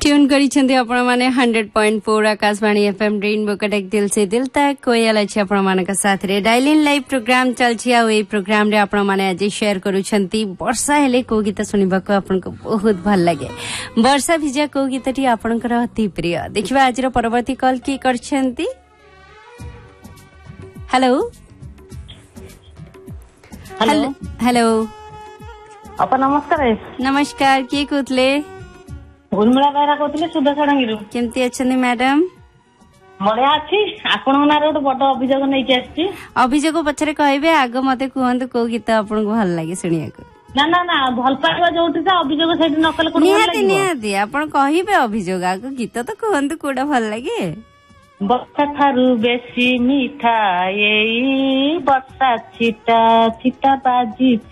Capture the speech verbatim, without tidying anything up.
tune करिसेंती आपण माने hundred point four Akashvani FM rainbow कटेक दिल से दिल तक कोयल अछि आपण मानक साथ रे dial in live programme चलछि uh A programme रे आपण माने आज शेयर करूछंती वर्षा हेले को गीत सुनिबा को आपण को बहुत भल लागे वर्षा भिजा को गीतटी आपण कर अति प्रिय देखिबा आज रो परवर्ती कॉल की करछंती हेलो हेलो हेलो अपा नमस्कार नमस्कार की कुतले गुलमिला बेहरा कहते सुधा षडंगी केमती अच्छे मैडम बढ़िया अच्छी आपण गोटे बड़ अभियोग नहीं आसी अभियोग पछरे कहबे आग मते कहंतु को गीत आपन को भल लागे सुनिया को ना ना ना भल पाइबा जोठी से अभियोग सेठी नकल कोन भल निहाती निहाती आपन कहबे अभियोग आग गीत तो कहंतु कोडा भल लागे वर्षा थारू बेसी मीठा एई वर्षा छिटा छिटा बाजी